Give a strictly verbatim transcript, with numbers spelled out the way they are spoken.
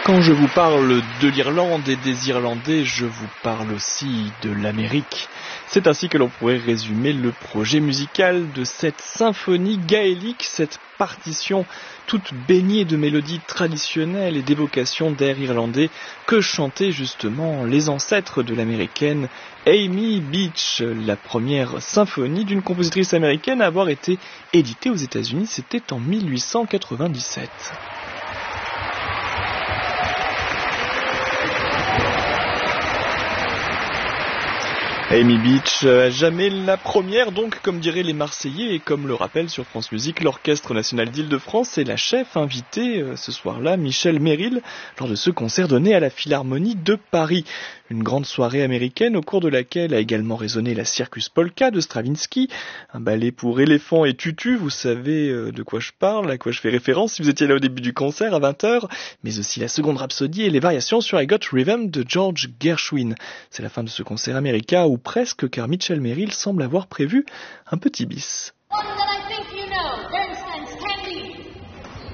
Quand je vous parle de l'Irlande et des Irlandais, je vous parle aussi de l'Amérique. C'est ainsi que l'on pourrait résumer le projet musical de cette symphonie gaélique, cette partition toute baignée de mélodies traditionnelles et d'évocations d'airs irlandais que chantaient justement les ancêtres de l'américaine Amy Beach, la première symphonie d'une compositrice américaine à avoir été éditée aux États-Unis, c'était en mille huit cent quatre-vingt-dix-sept. Amy Beach, jamais la première donc, comme diraient les Marseillais, et comme le rappelle sur France Musique l'Orchestre National d'Île-de-France, et la chef invitée euh, ce soir-là, Michel Merrill, lors de ce concert donné à la Philharmonie de Paris. Une grande soirée américaine au cours de laquelle a également résonné la Circus Polka de Stravinsky, un ballet pour éléphants et tutus, vous savez euh, de quoi je parle, à quoi je fais référence si vous étiez là au début du concert à vingt heures, mais aussi la seconde rhapsodie et les variations sur I Got Rhythm de George Gershwin. C'est la fin de ce concert américain où presque, car Michel Merrill semble avoir prévu un petit bis.